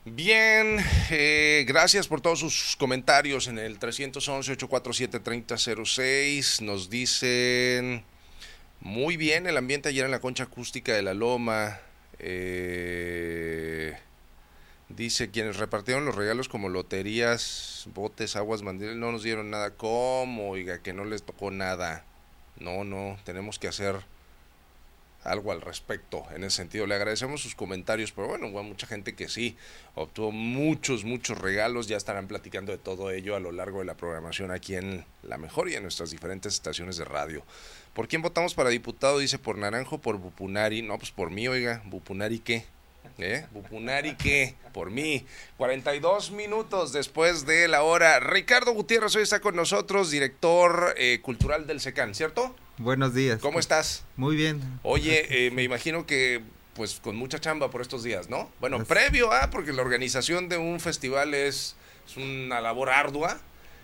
Bien, gracias por todos sus comentarios en el 311-847-3006. Nos dicen, muy bien el ambiente ayer en la concha acústica de la Loma. Dice, quienes repartieron los regalos como loterías, botes, aguas, mandiles, no nos dieron nada. ¿Cómo? Oiga, que no les tocó nada. No, tenemos que hacer algo al respecto en ese sentido. Le agradecemos sus comentarios, pero bueno, hubo mucha gente que sí obtuvo muchos regalos. Ya estarán platicando de todo ello a lo largo de la programación aquí en La Mejor y en nuestras diferentes estaciones de radio. ¿Por quién votamos para diputado? Dice, por Naranjo, por Bupunari. No, pues por mí, oiga. ¿Bupunari qué? ¿Bupunari qué? Por mí. 42 minutos después de la hora. Ricardo Gutiérrez hoy está con nosotros, director cultural del SECAN, ¿cierto? Buenos días. ¿Cómo estás? Muy bien. Oye, me imagino que pues con mucha chamba por estos días, ¿no? Bueno, previo a, porque la organización de un festival es una labor ardua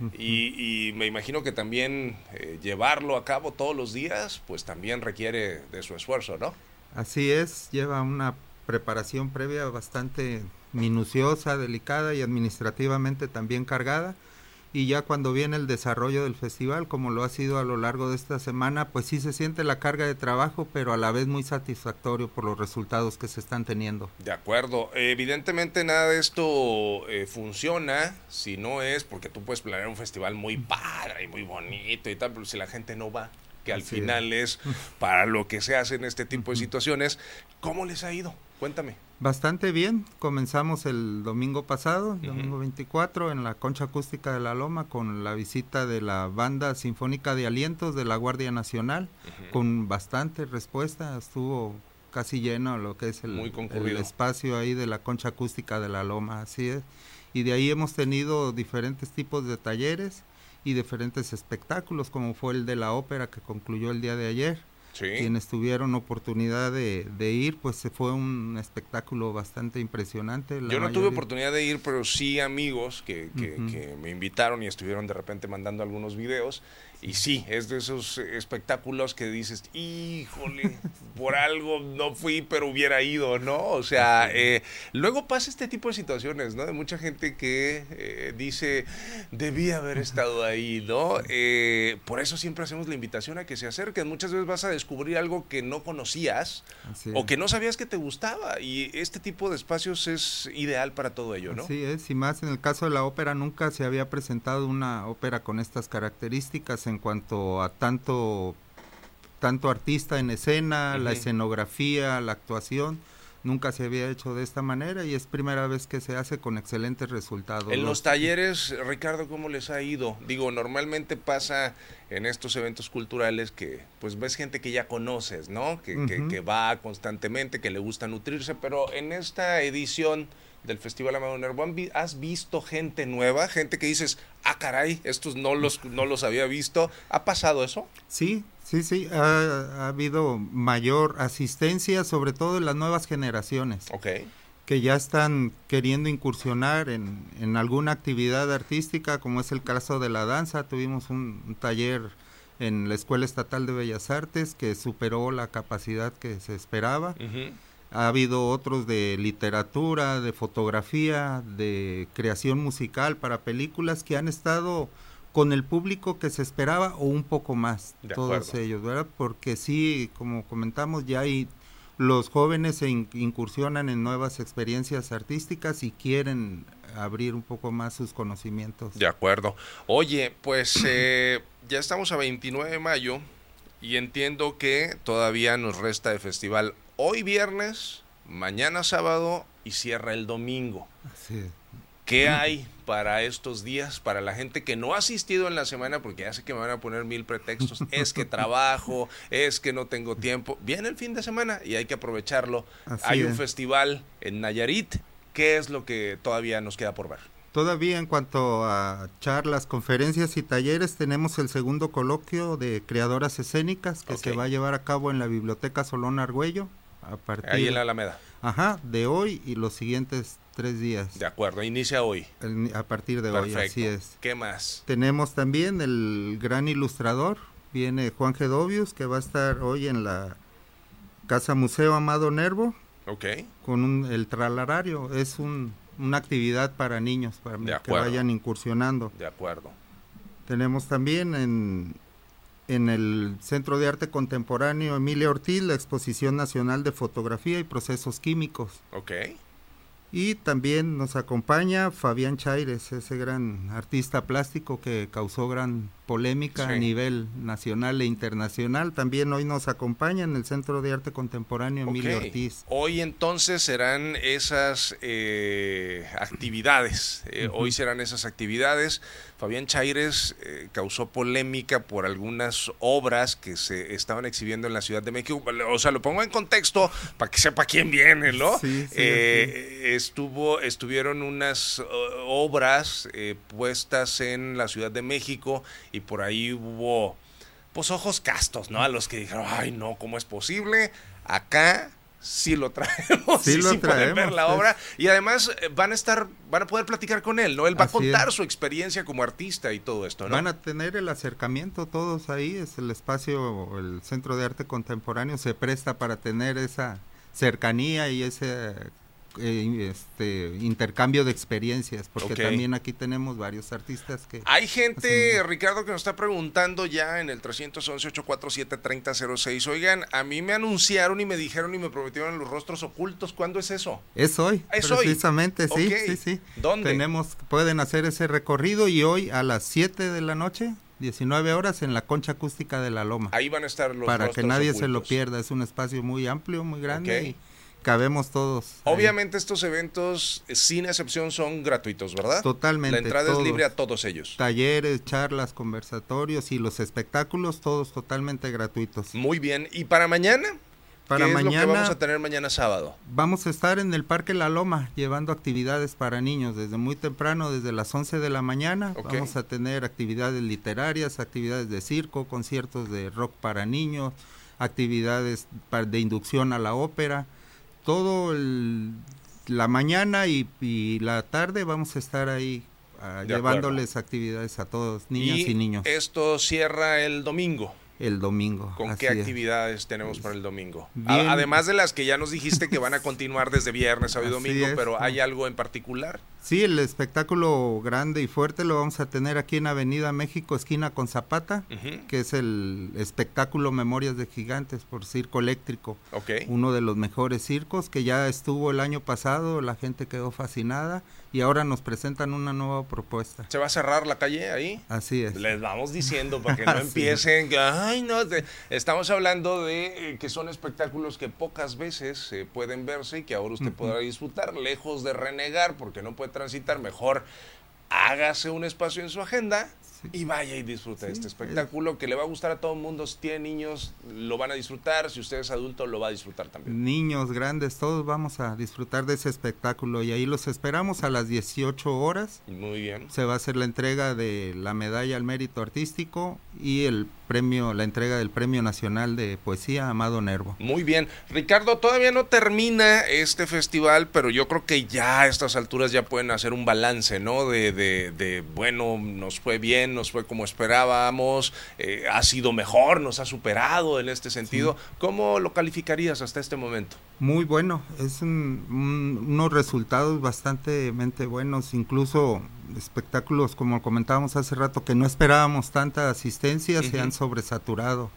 y me imagino que también llevarlo a cabo todos los días, pues también requiere de su esfuerzo, ¿no? Así es, lleva una preparación previa bastante minuciosa, delicada y administrativamente también cargada. Y ya cuando viene el desarrollo del festival, como lo ha sido a lo largo de esta semana, pues sí se siente la carga de trabajo, pero a la vez muy satisfactorio por los resultados que se están teniendo. De acuerdo. Evidentemente nada de esto funciona si no es porque tú puedes planear un festival muy padre y muy bonito y tal, pero si la gente no va, que al final es para lo que se hace en este tipo de situaciones. ¿Cómo les ha ido? Cuéntame. Bastante bien, comenzamos el domingo pasado, domingo 24, en la Concha Acústica de la Loma, con la visita de la Banda Sinfónica de Alientos de la Guardia Nacional, con bastante respuesta, estuvo casi lleno lo que es el espacio ahí de la Concha Acústica de la Loma, así es, y de ahí hemos tenido diferentes tipos de talleres y diferentes espectáculos, como fue el de la ópera que concluyó el día de ayer. Sí. Quienes tuvieron oportunidad de ir, pues fue un espectáculo bastante impresionante. Yo no tuve oportunidad de ir, pero sí amigos que me invitaron y estuvieron de repente mandando algunos videos. Y sí, es de esos espectáculos que dices, híjole, por algo no fui, pero hubiera ido, ¿no? O sea, luego pasa este tipo de situaciones, ¿no? De mucha gente que dice, debí haber estado ahí, ¿no? Por eso siempre hacemos la invitación a que se acerquen. Muchas veces vas a descubrir algo que no conocías o que no sabías que te gustaba. Y este tipo de espacios es ideal para todo ello, ¿no? Así es, y más en el caso de la ópera, nunca se había presentado una ópera con estas características en cuanto a tanto artista en escena, la escenografía, la actuación, nunca se había hecho de esta manera y es primera vez que se hace con excelentes resultados. En los talleres, Ricardo, ¿cómo les ha ido? Digo, normalmente pasa en estos eventos culturales que pues ves gente que ya conoces, ¿no? Que va constantemente, que le gusta nutrirse, pero en esta edición del Festival Amado Nervo, ¿has visto gente nueva? Gente que dices, caray, estos no los había visto. ¿Ha pasado eso? Sí, ha habido mayor asistencia, sobre todo en las nuevas generaciones. Que ya están queriendo incursionar en alguna actividad artística, como es el caso de la danza. Tuvimos un taller en la Escuela Estatal de Bellas Artes que superó la capacidad que se esperaba. Ha habido otros de literatura, de fotografía, de creación musical para películas que han estado con el público que se esperaba o un poco más, todos ellos, ¿verdad? Porque sí, como comentamos, ya hay los jóvenes se incursionan en nuevas experiencias artísticas y quieren abrir un poco más sus conocimientos. De acuerdo. Oye, pues ya estamos a 29 de mayo y entiendo que todavía nos resta de festival hoy viernes, mañana sábado y cierra el domingo. Así es. ¿Qué hay para estos días, para la gente que no ha asistido en la semana? Porque ya sé que me van a poner 1000 pretextos. Es que trabajo, es que no tengo tiempo. Viene el fin de semana y hay que aprovecharlo. Hay un festival en Nayarit. ¿Qué es lo que todavía nos queda por ver? Todavía en cuanto a charlas, conferencias y talleres, tenemos el segundo coloquio de creadoras escénicas que se va a llevar a cabo en la Biblioteca Solón Argüello. Ahí en la Alameda. De hoy y los siguientes 3 días. De acuerdo, inicia hoy. A partir de hoy, así es. ¿Qué más? Tenemos también el gran ilustrador, viene Juan Gedovius, que va a estar hoy en la Casa Museo Amado Nervo. Con el Tralarario, es un una actividad para niños, para que vayan incursionando. De acuerdo. Tenemos también en el Centro de Arte Contemporáneo Emilia Ortiz la Exposición Nacional de Fotografía y Procesos Químicos. Ok. Y también nos acompaña Fabián Chaires, ese gran artista plástico que causó gran polémica a nivel nacional e internacional. También hoy nos acompaña en el Centro de Arte Contemporáneo Emilio Ortiz. Hoy entonces serán esas actividades, hoy serán esas actividades. Fabián Chaires causó polémica por algunas obras que se estaban exhibiendo en la Ciudad de México. O sea, lo pongo en contexto para que sepa quién viene, ¿no? Sí. Estuvieron unas obras puestas en la Ciudad de México y por ahí hubo pues ojos castos, ¿no? A los que dijeron, ay no, ¿cómo es posible? Acá sí lo traemos, sí pueden ver la obra y además van a poder platicar con él, ¿no? Él va a contar su experiencia como artista y todo esto, ¿no? Van a tener el acercamiento todos ahí, es el espacio, el Centro de Arte Contemporáneo se presta para tener esa cercanía y ese intercambio de experiencias, porque también aquí tenemos varios artistas que... Hay gente, Ricardo, que nos está preguntando ya en el 311-847-3006, oigan, a mí me anunciaron y me dijeron y me prometieron los rostros ocultos, ¿cuándo es eso? Es hoy, precisamente, hoy. Sí. ¿Dónde? Pueden hacer ese recorrido y hoy a las 7 de la noche, 19 horas, en la Concha Acústica de la Loma. Ahí van a estar los para rostros que nadie ocultos. Se lo pierda, es un espacio muy amplio, muy grande y cabemos todos. Obviamente estos eventos, sin excepción, son gratuitos, ¿verdad? Totalmente. La entrada es libre a todos ellos. Talleres, charlas, conversatorios y los espectáculos, todos totalmente gratuitos. Muy bien. ¿Y para mañana? ¿Qué es lo que vamos a tener mañana sábado? Vamos a estar en el Parque La Loma, llevando actividades para niños desde muy temprano, desde las 11 de la mañana. Vamos a tener actividades literarias, actividades de circo, conciertos de rock para niños, actividades de inducción a la ópera. Todo la mañana y la tarde vamos a estar ahí llevándoles actividades a todos, niñas y niños. Esto cierra el domingo. El domingo. ¿Con qué actividades tenemos para el domingo? Además de las que ya nos dijiste que van a continuar desde viernes, sábado y domingo, pero ¿hay algo en particular? Sí, el espectáculo grande y fuerte lo vamos a tener aquí en Avenida México, esquina con Zapata, que es el espectáculo Memorias de Gigantes por Circo Eléctrico. Uno de los mejores circos que ya estuvo el año pasado, la gente quedó fascinada y ahora nos presentan una nueva propuesta. ¿Se va a cerrar la calle ahí? Así es. Les vamos diciendo para que no empiecen, ay no, estamos hablando de que son espectáculos que pocas veces pueden verse y que ahora usted podrá disfrutar, lejos de renegar porque no puede transitar, mejor hágase un espacio en su agenda y vaya y disfrute de este espectáculo que le va a gustar a todo el mundo. Si tiene niños, lo van a disfrutar. Si usted es adulto, lo va a disfrutar también. Niños, grandes, todos vamos a disfrutar de ese espectáculo y ahí los esperamos a las 18 horas. Muy bien. Se va a hacer la entrega de la medalla al mérito artístico y la entrega del Premio Nacional de Poesía Amado Nervo. Muy bien. Ricardo, todavía no termina este festival, pero yo creo que ya a estas alturas ya pueden hacer un balance, ¿no? De bueno, nos fue bien, nos fue como esperábamos, ha sido mejor, nos ha superado en este sentido. Sí. ¿Cómo lo calificarías hasta este momento? Muy bueno, es unos resultados bastante buenos, incluso espectáculos como comentábamos hace rato que no esperábamos tanta asistencia, se han sobresaturado.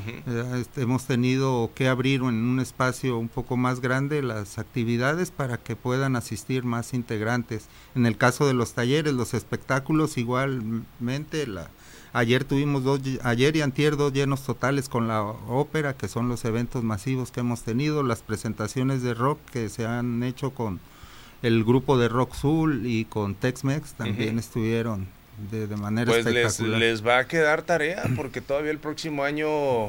Hemos tenido que abrir en un espacio un poco más grande las actividades para que puedan asistir más integrantes. En el caso de los talleres, los espectáculos igualmente, ayer y antier 2 llenos totales con la ópera, que son los eventos masivos que hemos tenido, las presentaciones de rock que se han hecho con el grupo de Rock Soul y con Tex-Mex también estuvieron de manera espectacular. Les va a quedar tarea porque todavía el próximo año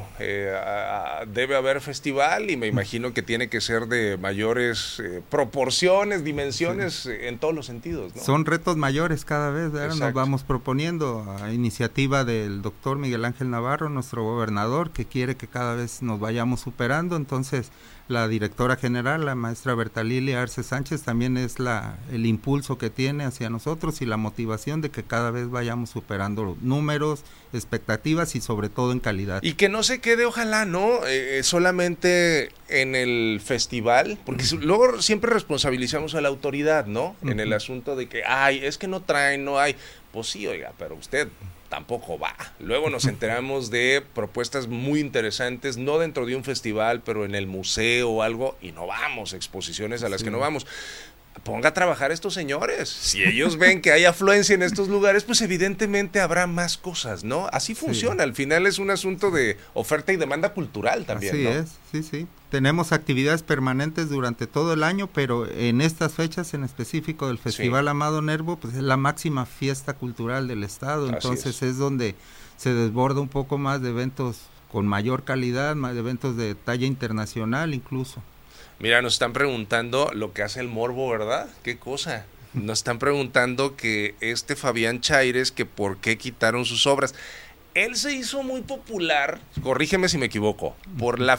debe haber festival y me imagino que tiene que ser de mayores proporciones, dimensiones en todos los sentidos, ¿no? Son retos mayores cada vez, nos vamos proponiendo a iniciativa del doctor Miguel Ángel Navarro, nuestro gobernador, que quiere que cada vez nos vayamos superando. Entonces la directora general, la maestra Bertalilia Arce Sánchez, también es el impulso que tiene hacia nosotros y la motivación de que cada vez vez vayamos superando números, expectativas y sobre todo en calidad. Y que no se quede, ojalá, ¿no? Solamente en el festival, porque luego siempre responsabilizamos a la autoridad, ¿no? En el asunto de que, ay, es que no traen, no hay. Pues sí, oiga, pero usted tampoco va. Luego nos enteramos de propuestas muy interesantes, no dentro de un festival, pero en el museo o algo, y no vamos, exposiciones a las que no vamos. Ponga a trabajar a estos señores. Si ellos ven que hay afluencia en estos lugares, pues evidentemente habrá más cosas, ¿no? Así funciona. Al final es un asunto de oferta y demanda cultural también, ¿no? Así es, sí. Tenemos actividades permanentes durante todo el año, pero en estas fechas en específico del Festival Amado Nervo, pues es la máxima fiesta cultural del estado. Entonces es donde se desborda un poco más de eventos con mayor calidad, más de eventos de talla internacional incluso. Mira, nos están preguntando lo que hace el morbo, ¿verdad? ¿Qué cosa? Nos están preguntando que Fabián Chaires, que por qué quitaron sus obras. Él se hizo muy popular, corrígeme si me equivoco, por la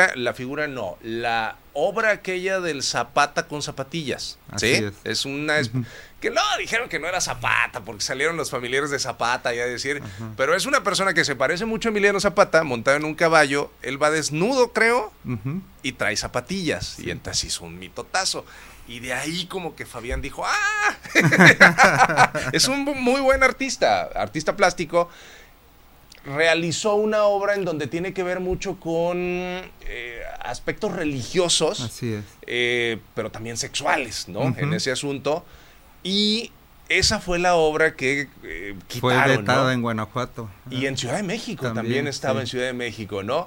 obra aquella del Zapata con zapatillas, ¿sí? Así es una... que no, dijeron que no era Zapata, porque salieron los familiares de Zapata y a decir, pero es una persona que se parece mucho a Emiliano Zapata, montado en un caballo, él va desnudo, creo, y trae zapatillas, y entonces hizo un mitotazo. Y de ahí como que Fabián dijo, ¡ah! Es un muy buen artista plástico. Realizó una obra en donde tiene que ver mucho con aspectos religiosos, así es, pero también sexuales, ¿no? En ese asunto. Y esa fue la obra que quitaron, fue vetada, ¿no? En Guanajuato. Y en Ciudad de México también estaba en Ciudad de México, ¿no?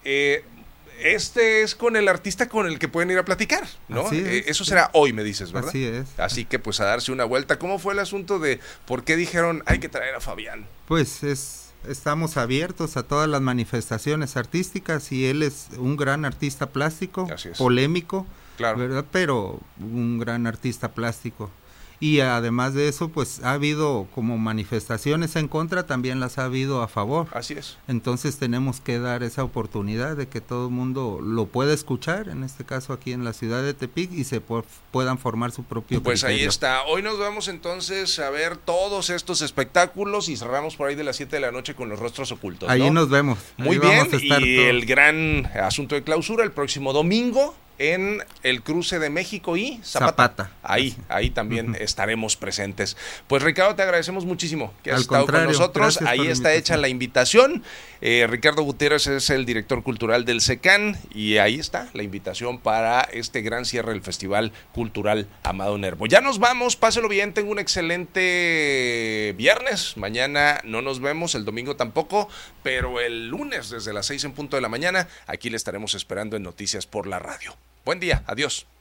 Es con el artista con el que pueden ir a platicar, ¿no? Eso será hoy, me dices, ¿verdad? Así es. Así que pues a darse una vuelta. ¿Cómo fue el asunto de por qué dijeron hay que traer a Fabián? Pues estamos abiertos a todas las manifestaciones artísticas y él es un gran artista plástico, polémico, claro, ¿verdad? Pero un gran artista plástico. Y además de eso, pues ha habido como manifestaciones en contra, también las ha habido a favor. Así es. Entonces tenemos que dar esa oportunidad de que todo el mundo lo pueda escuchar, en este caso aquí en la ciudad de Tepic, y se puedan formar su propio Pues criterio. Ahí está. Hoy nos vamos entonces a ver todos estos espectáculos y cerramos por ahí de las 7 de la noche con los rostros ocultos, ¿no? Ahí nos vemos. Muy ahí bien, vamos a estar y todos. El gran asunto de clausura el próximo domingo en el cruce de México y Zapata. Ahí también estaremos presentes. Pues Ricardo, te agradecemos muchísimo que has estado con nosotros. Ahí está hecha la invitación. Ricardo Gutiérrez es el director cultural del SECAN y ahí está la invitación para este gran cierre del Festival Cultural Amado Nervo. Ya nos vamos, páselo bien, tengo un excelente viernes. Mañana no nos vemos, el domingo tampoco, pero el lunes desde las 6 en punto de la mañana, aquí le estaremos esperando en Noticias por la Radio. Buen día, adiós.